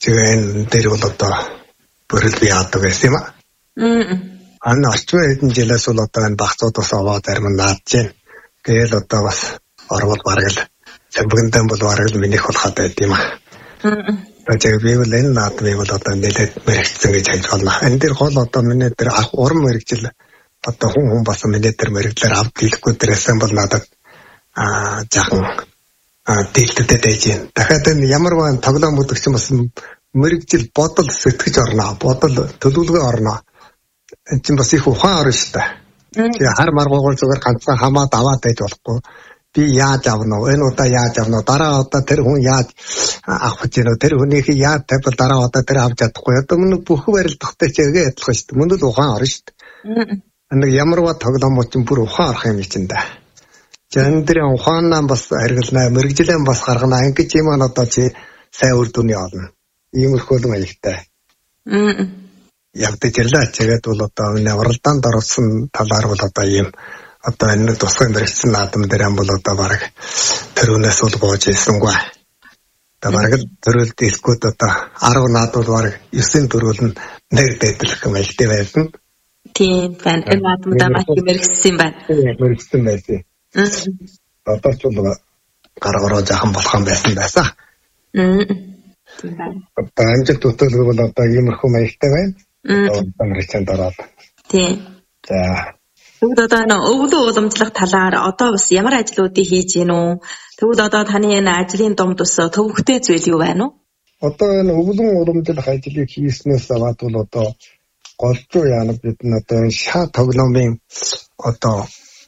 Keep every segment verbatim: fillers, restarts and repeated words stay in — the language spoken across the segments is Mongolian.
Тэгээ энэ дээр бол одоо бүрэл бий яадаг байсан юм аа. Аа. Ан орчин хэдэн жилээс бол одоо энэ багцууд бас аваад зарим нь наадж байна. Тэгэл одоо бас орвол бараг л цамбагдан бол бараг л минийх болоход байд юм аа. Тэгээ би бол энэ наад би бол одоо нэлээд мэрэгцсэн гэж хэлж байна. Энэ дээр гол одоо миний дээр урам мэрэгжил одоо хүн хүн бас миний дээр мэрэгдлэр авд дийлэхгүй дээрсэн бол надад аа жаахан дийлдэтэй дэж байна. Дахиад энэ ямар ван тоглоом бүдэгч бас мэрэгжил бодол сэтгэж орно. Бодол төлөвлөгөө орно. Энэ чинь бас их ухаан орно шүү дээ. Тэгээ хар маргуугаар зүгээр ганцхан хамаад аваад байж болохгүй. Би яаж авна вэ? Энэ удаа яаж авна вэ? Дараа удаа тэр хүн яаж авах гэж байна вэ? Тэр хүнийх яаж тавьбал дараа удаа тэр авч чадахгүй. Одоо мөн бүх барилдахтай чигээ адилхан шүү дээ. Мөн л ухаан орно шүү дээ. Нэг ямарва тоглоомч юм бүр ухаан орох юм чинь да. Жан дээр ухаанаа бас харгалнаа, мэрэгжилэн бас гаргана. Ингэж юм аа одоо чи сайн үр дүний олно. Иймэрхүү л маягтай. Мм. Явдаж ирлээ. Тэгээд бол одоо энэ уралдаанд орсон талаар бол одоо ийм одоо энэ тусгай мэрэгчсэн наадам дээр юм бол одоо баг төрөнөөс бол боож ирсэнгүй. Одоо баг төрөл дэлгүүд одоо арав наад бол баг есийн төрөл нь нэг дэдлэх юм элтэй байсан. Тийм байна. Энэ наадамдаа маш мэрэгчсэн байна. Мэрэгчсэн байсан. Одоо ч бол гаргараа жаахан болох юм байсан байсан. Мм. Тийм байна. Одоо амжилт төтөлгөө бол одоо иймэрхүү маягтай байна. Одоо мэрэгчэнд ороод. Тийм. За Тэгвэл одоо энэ өвлөө уламжлах талаар одоо бас ямар ажлуудыг хийж гин үү? Тэгвэл одоо таны энэ ажлын домд ус төвөгтэй зүйл юу байна уу? Одоо энэ өвлөн уламжлах ажлыг хийснээс аваад бол одоо голчуу яана бид нь одоо шаа тоглоомын одоо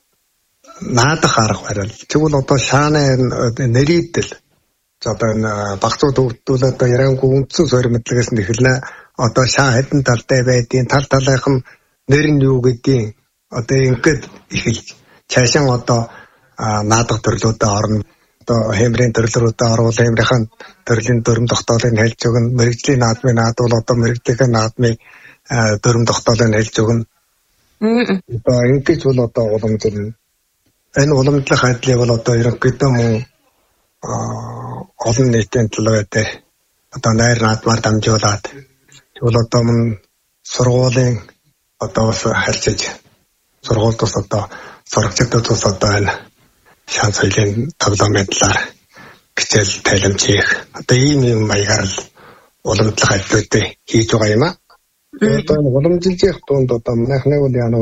наадах арга барил. Тэгвэл одоо шааны нэрийдэл одоо энэ багцууд өвдөл одоо ярангуй үндсэн суур мэдлэгээс нь эхэлнэ. Одоо шаа хэдэн талтай байдیں۔ Тал талынх нь нэр нь юу гэдгийг одоо ингээд эхэлж цаашаа одоо наадах төрлүүдээ орно. Одоо хэмрийн төрлөрүүдээ орвол хэмрийн төрлийн дүрм тогтоолыг хэлж өгнө. Мэргэжлийн наадмын наадвал одоо мэргэжлийн наадмын дүрм тогтоолыг хэлж өгнө. Одоо ингэж бол одоо уламжлал энэ уламжлах ажлыг бол одоо ерөнхийдөө мөн олон нийтийн төлөө дээр одоо найр наадмаар дамжуулаад тэгвэл одоо мөн сургуулийн одоо бас харьцаж сургуульд бас одоо сурагчдад бас одоо энэ шан соёлын тоглоомын талаар хичээл тайлбарч хийх одоо ийм юм маягаар л уламжлах ажлуудыг хийж байгаа юм аа. Одоо уламжлах тунд одоо манайхны бол яана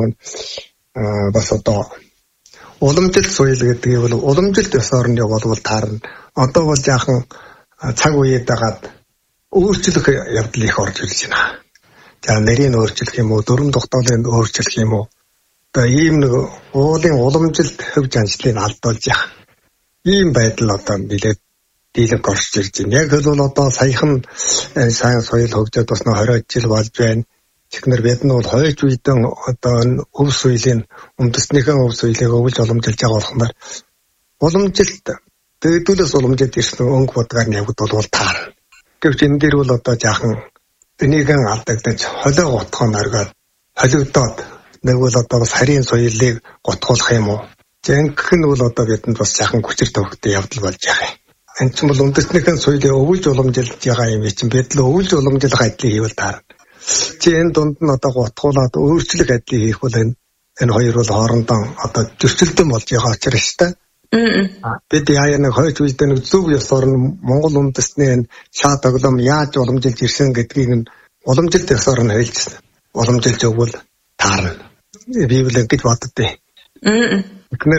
бас одоо уламжлалт соёл гэдгийг бол уламжлалт ёс орны болвол таарна. Одоо бол жаахан цаг үеэд дагаад өөрчлөх явдал их орж ирж байна. За нэрийг өөрчлөх юм уу, дүрм тогтоолыг өөрчлөх юм уу? Одоо ийм нэг уулын уламжилт хөв жанжлыг алдуулж яах. Ийм байдал одоо нэлээд дийлэнх орж ирж байна. Яг л одоо саяхан сайн соёл хөгжөөд бас двадцать жил болж байна. Чихнэр бид нь бол хойч үедэн одоо өв соёлын үндэснийхэн өв соёлыг өвлж уламжилж байгаа болохоор уламжилт дээдүүлээс уламжилж ирсэн өнгө бодгаар явагдвал бол таарна. Гэвч энэ дээр бол одоо жаахан энийгэн алдагдаж холио готхоо наргаад холигдоод нэг бол одоо бас харийн соёлыг готгуулах юм уу? Зэнх нь бол одоо бидэнд бас жаахан хүчээр төвхтэй явдал болж байгаа юм. Энэ ч бол үндэснийхэн соёлыг өвлж уламжилж байгаа юм чинь бид л өвлж уламжлах ажлыг хийвэл таарна. Чи энэ дунд нь одоо готгуулаад өөрчлөх ажлыг хийх бол энэ энэ хоёр бол хоорондоо одоо зөрчилдөн болж байгаа учраас шүү дээ. Бид яа нэг хойч үедээ нэг зөв ёсоор нь Монгол үндэсний энэ шаа тоглоом яаж уламжилж ирсэн гэдгийг нь уламжилт ёсоор нь хэлжсэн. Уламжилж өгвөл таарна. Би бол ингэж боддтой. Эхнэр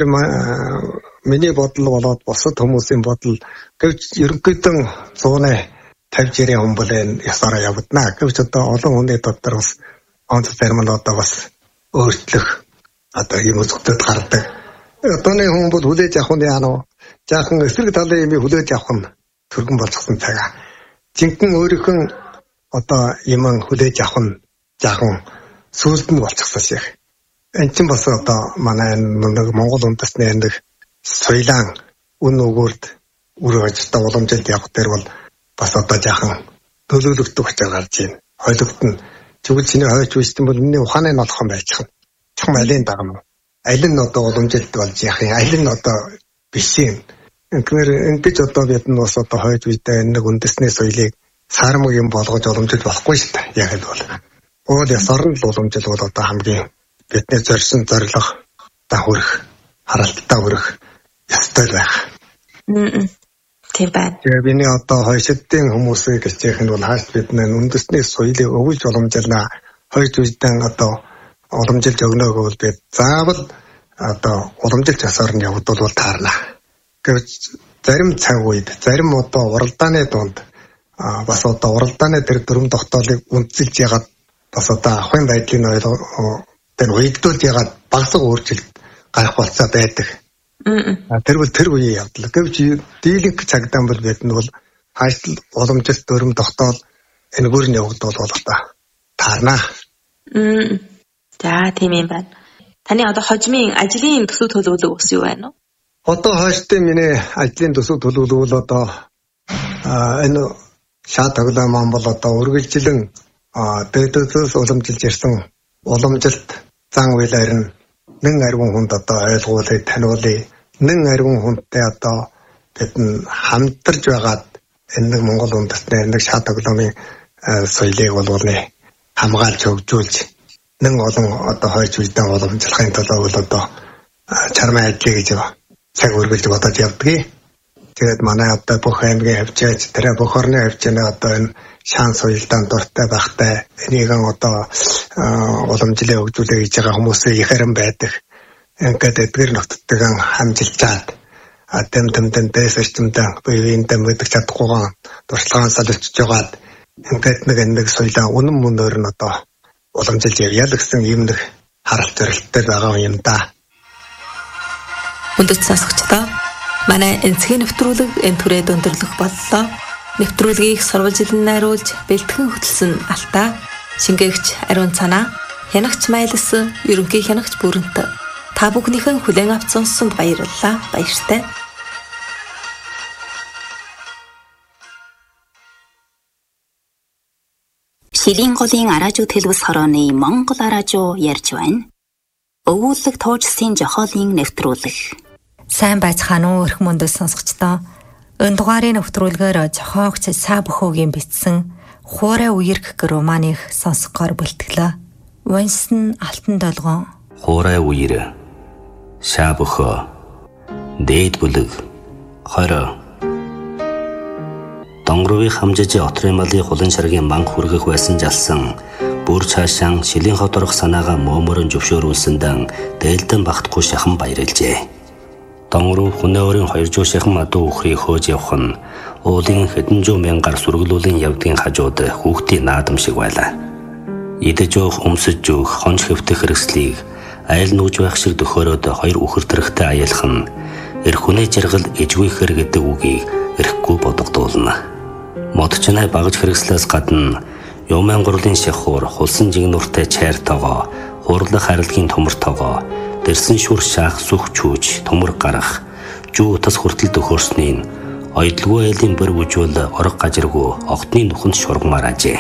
миний бодол болоод босод хүмүүсийн бодол гэвч ерөнхийдөө цууны тавьж ирэх хүн бол энэ ёсоор явагдана. Гэвч одоо олон хүний дотор бас онц зарим нь одоо бас өөрчлөх одоо юм зөвхөн гардаг. Одооны хүн бол хүлээж авах нь яана вэ? Жаахан эсрэг талын юм хүлээж авах нь түргэн болчихсон цагаа. Жинхэнэ өөрийнх нь одоо юм хүлээж авах нь жаахан сүлд нь болчихсон шиг. Энд чинь бас одоо манай нэг Монгол үндэсний нэг соёлын үн өгүүлд үргэж та уламжилт явах дээр бол бас одоо жаахан төлөвлөгдөх хүчээр гарч байна. Хойлогдно. Тэгвэл чиний хойч үстэн бол миний ухааны нь олох юм байж хань. Чам алин дагна. Алин нь одоо уламжилт болж яах юм? Алин нь одоо биш юм. Тэгэхээр ингэж одоо бид нь бас одоо хойч үедээ нэг үндэсний соёлыг саармаг юм болгож уламжил болохгүй шүү дээ. Яг л бол. Уул ёс орон л уламжил бол одоо хамгийн бидний зорьсон зорилго та хүрэх, харалтаа хүрэх ёстой байх. Мм. Тийм байна. Тэгээ биний одоо хойшидын хүмүүсийг хичээх нь бол хааш бид нэ үндэсний соёлыг өвүүлж уламжилна. Хойш үедэн одоо уламжилж өгнөг бол бид заавал одоо уламжилж асаар нь явагдвал таарна. Гэвч зарим цаг үед зарим одоо уралдааны дунд бас одоо уралдааны тэр дүрм тогтоолыг үнэлж ягаад бас одоо ахын байдлын ойлго тэр уягдуулж ягаад багсаг өөрчлөлт гарах болцоо байдаг. Аа тэр бол тэр үеийн явдал. Гэвч дийлэнх цагдаа бол бид нь бол хаашл уламжилт дүрм тогтоол энэгээр нь явагдвал бол одоо таарна. Мм. За тийм юм байна. Таны одоо хожимын ажлын төсөв төлөвлөгөө ус юу байна вэ? Одоо хойштын миний ажлын төсөв төлөвлөгөө бол одоо энэ шат тоглоом маань бол одоо үргэлжлэн дэдөөс уламжилж ирсэн уламжилт зан үйлээр нь нэн арвин хүнд одоо ойлгуулъя, таниулъя. Нэн арвин хүнтэй одоо бид нь хамтарч байгаад энэ нэг Монгол үндэстний нэг шат тоглоомын соёлыг боловны хамгаалж хөгжүүлж нэн олон одоо хойч үедээ уламжлахын төлөө бол одоо чармай ажил гэж цаг үргэлж бодож явдгийг. Тэгээд манай одоо бүх аймгийн хавчаач тэр бүх орны хавчааны одоо энэ шаан соёлдаа дуртай байхтай энийг одоо уламжлалаа хөгжүүлэх гэж байгаа хүмүүсээ их харин байдаг. Ингээд эдгээр нотодтойгоо хамжилчаад тэм тэмдэн дэсэрчмдээ биеиндээ мэдэх чадахгүйгаан туршлагаан салж жагаад ингээд нэг нэг соёлоо үнэн мөнөөр нь одоо уламжилж явъя л гэсэн юм нэг харалт зорилттой байгаа юм да. Хүндэт сонсогчдоо манай энцгийн нэвтрүүлэг энэ түрээд өндөрлөх боллоо. Нэвтрүүлгийг сурвалжилан найруулж бэлтгэн хөтлсөн Алтаа, шингээгч Ариун Цанаа, хянагч Майлс, ерөнхий хянагч Бүрэнт. Та бүхнийхэн хүлээн авч сонссонд баярлалаа. Баяртай. Шилийн голын араажуу төлөвс хорооны Монгол араажуу ярьж байна. Өвүүлэг туужсын жохоолын нэвтрүүлэг. Сайн байцгаана уу өрх мөндөс сонсогчдоо. Энэ дугаарын нэвтрүүлгээр зохиогч Са Бөхөөгийн бичсэн Хуурай үерх гэх романыг сонсгоор бэлтгэлээ. Унсан алтан долгон. Хуурай үер. Са Бөхөө. Дээд бүлэг. Хороо. Донгорыг хамжиж отрын малын хулан шаргийн манг хүргэх байсан жалсан бүр цаашаа шилийн хот орох санаагаа мөмөрөн зөвшөөрүүлсэндэн дээлдэн багтахгүй шахан баярлжээ. Донгоров хүнээврийн хоёр жуу шахан адуу үхрийг хөөж явах нь уулын хэдэн зуун мянгаар сүргэлүүлэн явдгийн хажууд хүүхдийн наадам шиг байлаа. Идэж уух, өмсөж уух, хонж хэвтэх хэрэгслийг айл нүүж байх шиг дөхөөрөөд хоёр үхэр тэрэгтэй аялах нь эр хүнээ жаргал ижгүйхэр гэдэг үгийг эрэхгүй бодогдуулна. Модчнай багж хэрэгслээс гадна Юмын гурлын шахуур, хулсан жигнүртэй чайр тоогоо, хуурлах харилгийн төмөр тоогоо, дэрсэн шүр шаах сүх чүүж, төмөр гарах, жүү утас хүртэл дөхөрсний нь ойдлгүй айлын бэр бүжүүл орог гажиргүй огтны нүхэнд шургамаар ажээ.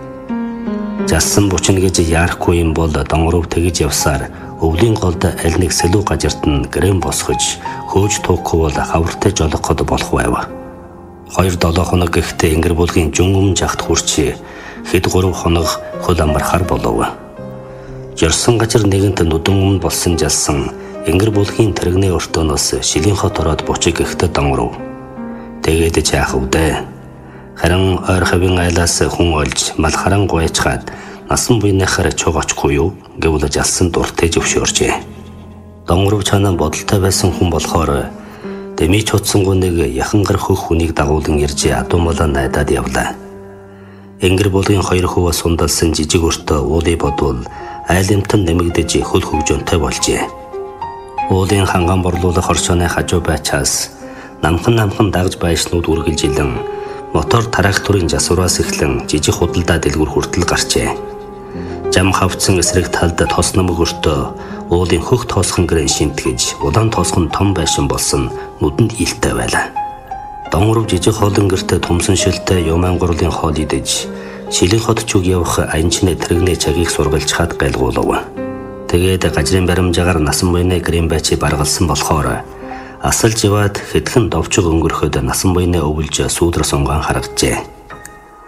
Жалсан бучна гэж яарахгүй юм бол донгоров тэгж явсаар өвлийн голд аль нэг сэлүү гажирт нь грэм босгож хөөж туухгүй бол хавартай жолоход болох байв. Хоёр долоо хоног гэхдээ ингэр булгийн жүн өмнө жахт хүрчээ хэд гурав хоног хөл амархаар болов. Жирсэн гажир нэгэнт нүдэн өмнө болсон жалсан ингэр булгийн тэрэгний өртөөнөөс шилийн хот ороод бучиг гэхдээ донгоров. Тэгээд яах вэ? Харин ойр хавийн айлаас хүн олж мал харан гуйчгаад насан буйныхаар чуг очгүй юу гэвэл жалсан дуртай зөвшөөрчээ. Донгоров чанаа бодолтой байсан хүн болохоор дэмий чуудсангүй нэг яхангар хөх хүнийг дагуулan ирж адуумалаа найдаад явлаа. Ингэр булгийн хоёр хуваа сундалсан жижиг өртөө уулыг бодвол айлымтан нэмэгдэж хөл хөгжөөнтэй болжээ. Уулын ханган борлуулах орчооны хажуу байчаас намхан намхан дагж байшнууд үргэлжилэн мотор тракторын жасураас эхлэн жижиг худалдаа дэлгүр хүртэл гарчээ. Жам хавцсан эсрэг талд тос намаг өртөө уулын хөх тоосхон гэрэн шинтгэж улаан тоосхон том байшин болсон нүдэнд илтэй байлаа. Донгоров жижиг хоолын гэртээ тумсан шилтэй Юмын гурлын хоол идэж шилийн хот чуг явах анчны тэрэгний цагийг сургалж хаад гайлгуулав. Тэгээд гажрын баримжаагаар насан буйны грэм байчи баргалсан болохоор асалж яваад хэдхэн довчог өнгөрөхөд насан буйны өвөлж сүүдрэ сонгоон харагджээ.